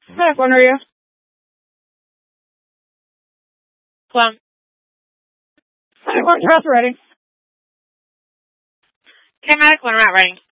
Medic, when are you? Plum. Medic, when's your ready? Okay, Medic, when we're not ready.